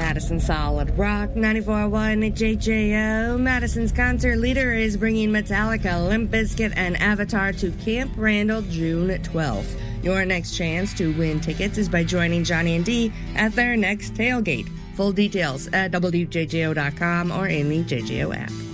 Madison Solid Rock 94.1 JJO. Madison's concert leader is bringing Metallica, Limp Bizkit, and Avatar to Camp Randall June 12th. Your next chance to win tickets is by joining Johnny and Dee at their next tailgate. Full details at WJJO.com or in the JJO app.